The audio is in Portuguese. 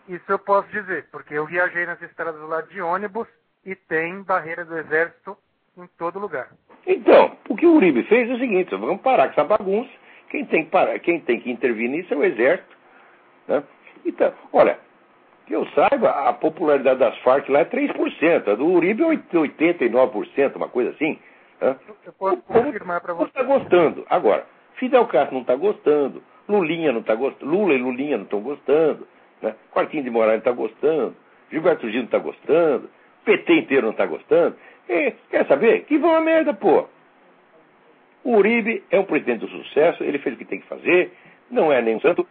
Isso eu posso dizer, porque eu viajei nas estradas lá de ônibus e tem barreira do Exército em todo lugar. Então, o que o Uribe fez é o seguinte: vamos parar com essa bagunça. Quem tem que intervir nisso é o Exército. Né? Então, olha, que eu saiba, a popularidade das Farc lá é 3%, a do Uribe é 89%, uma coisa assim. Né? Eu posso confirmar para você. Está gostando. Agora, Fidel Castro não está gostando, Lulinha não está gostando, Lula e Lulinha não estão gostando, né? Quartinho de Moraes não está gostando, Gilberto Gil não está gostando, PT inteiro não está gostando. Quer saber? Que vão a merda, pô. O Uribe é um presidente do sucesso, ele fez o que tem que fazer, não é nem um santo,